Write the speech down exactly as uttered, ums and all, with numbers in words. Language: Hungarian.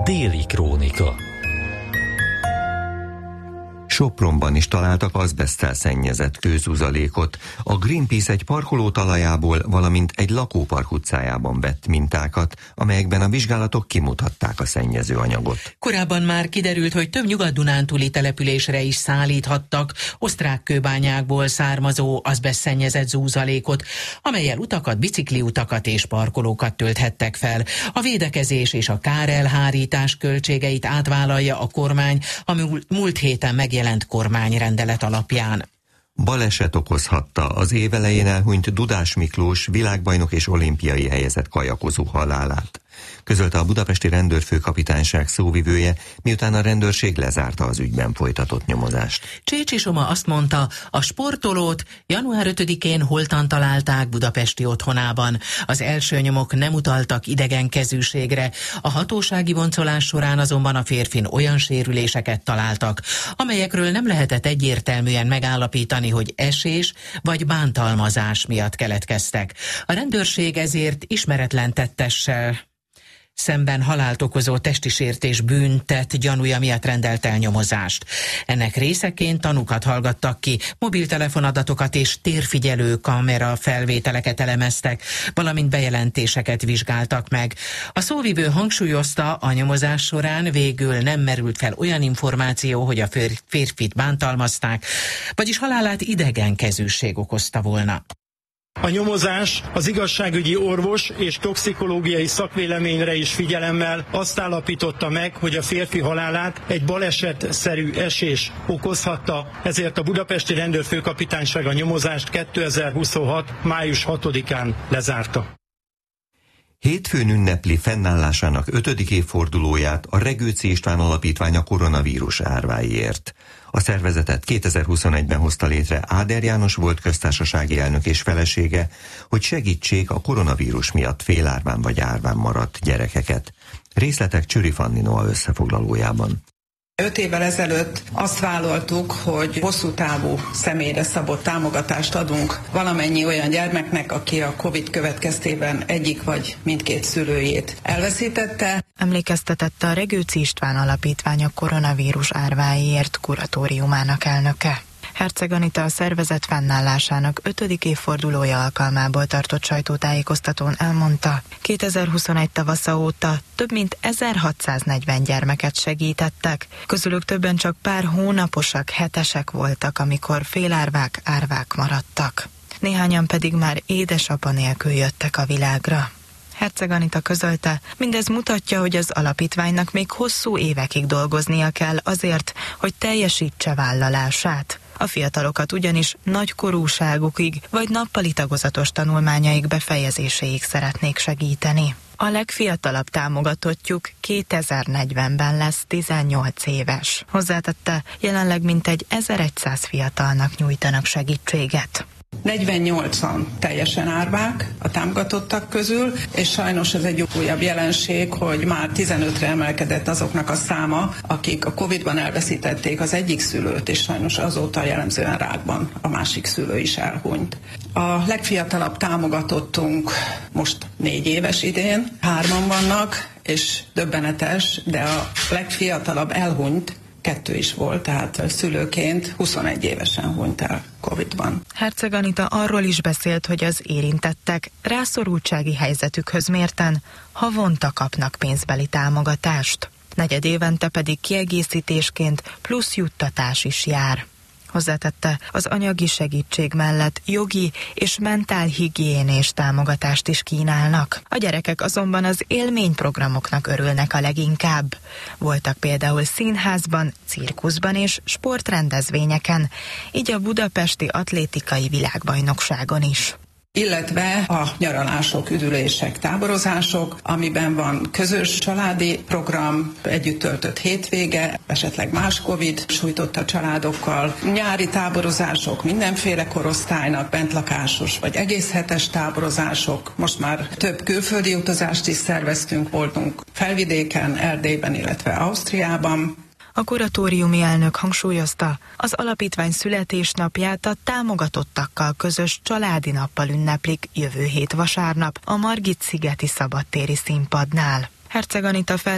Déli krónika. Sopronban is találtak azbeszttel szennyezett kőzuzalékot. A Greenpeace egy parkoló talajából, valamint egy lakópark utcájában vett mintákat, amelyekben a vizsgálatok kimutatták a szennyező anyagot. Korábban már kiderült, hogy több nyugat-dunántúli településre is szállíthattak osztrák kőbányákból származó azbesztszennyezett zúzalékot, amellyel utakat, bicikliutakat és parkolókat tölthettek fel. A védekezés és a kárelhárítás költségeit átvállalja a kormány, ami múlt héten megjelent kormányrendelet alapján. Baleset okozhatta az év elején elhunyt Dudás Miklós világbajnok és olimpiai helyezett kajakozó halálát, közölte a budapesti rendőrfőkapitányság szóvivője, miután a rendőrség lezárta az ügyben folytatott nyomozást. Csécsi Soma azt mondta, a sportolót január ötödikén holtan találták budapesti otthonában. Az első nyomok nem utaltak idegenkezűségre, a hatósági boncolás során azonban a férfin olyan sérüléseket találtak, amelyekről nem lehetett egyértelműen megállapítani, hogy esés vagy bántalmazás miatt keletkeztek. A rendőrség ezért ismeretlen tettessel szemben halált okozó testi sértés bűntett gyanúja miatt rendelt el nyomozást. Ennek részeként tanúkat hallgattak ki, mobiltelefonadatokat és térfigyelő kamera felvételeket elemeztek, valamint bejelentéseket vizsgáltak meg. A szóvivő hangsúlyozta, a nyomozás során végül nem merült fel olyan információ, hogy a férfit bántalmazták, vagyis halálát idegenkezűség okozta volna. A nyomozás az igazságügyi orvos és toxikológiai szakvéleményre is figyelemmel azt állapította meg, hogy a férfi halálát egy balesetszerű esés okozhatta, ezért a budapesti rendőrfőkapitányság a nyomozást kétezer-huszonhat. május hatodikán lezárta. Hétfőn ünnepli fennállásának ötödik évfordulóját a Regőczy István Alapítvány a koronavírus árváiért. A szervezetet kétezer-huszonegyben hozta létre Áder János volt köztársasági elnök és felesége, hogy segítsék a koronavírus miatt félárván vagy árván maradt gyerekeket. Részletek Csüri Fanni Noa összefoglalójában. Öt évvel ezelőtt azt vállaltuk, hogy hosszú távú személyre szabott támogatást adunk valamennyi olyan gyermeknek, aki a Covid következtében egyik vagy mindkét szülőjét elveszítette. Emlékeztetette a Regőczy István Alapítvány a koronavírus árváiért kuratóriumának elnöke. Herceg Anita a szervezet fennállásának ötödik évfordulója alkalmából tartott sajtótájékoztatón elmondta, kétezer-huszonegy tavasza óta több mint ezerhatszáznegyven gyermeket segítettek, közülük többen csak pár hónaposak, hetesek voltak, amikor félárvák, árvák maradtak. Néhányan pedig már édesapa nélkül jöttek a világra. Herceg Anita közölte, mindez mutatja, hogy az alapítványnak még hosszú évekig dolgoznia kell azért, hogy teljesítse vállalását. A fiatalokat ugyanis nagy korúságukig vagy nappali tagozatos tanulmányaik befejezéséig szeretnék segíteni. A legfiatalabb támogatottjuk kétezer-negyvenben lesz tizennyolc éves. Hozzátette, jelenleg mintegy ezerszáz fiatalnak nyújtanak segítséget. negyvennyolcan teljesen árvák a támogatottak közül, és sajnos ez egy újabb jelenség, hogy már tizenötre emelkedett azoknak a száma, akik a Covidban elveszítették az egyik szülőt, és sajnos azóta jellemzően rákban a másik szülő is elhunyt. A legfiatalabb támogatottunk most négy éves idén, hárman vannak, és döbbenetes, de a legfiatalabb elhunyt kettő is volt, tehát szülőként huszonegy évesen hunyt el Covidban. Herceg Anita arról is beszélt, hogy az érintettek rászorultsági helyzetükhöz mérten havonta kapnak pénzbeli támogatást. Negyed évente pedig kiegészítésként plusz juttatás is jár. Hozzátette, az anyagi segítség mellett jogi és mentálhigiénés támogatást is kínálnak. A gyerekek azonban az élményprogramoknak örülnek a leginkább. Voltak például színházban, cirkuszban és sportrendezvényeken, így a budapesti atlétikai világbajnokságon is. Illetve a nyaralások, üdülések, táborozások, amiben van közös családi program, együtt töltött hétvége, esetleg más Covid sújtotta családokkal, nyári táborozások mindenféle korosztálynak, bentlakásos vagy egész hetes táborozások. Most már több külföldi utazást is szerveztünk, voltunk Felvidéken, Erdélyben, illetve Ausztriában. A kuratóriumi elnök hangsúlyozta, az alapítvány születésnapját a támogatottakkal közös családi nappal ünneplik jövő hét vasárnap a Margit-szigeti szabadtéri színpadnál. Herceg Anita fel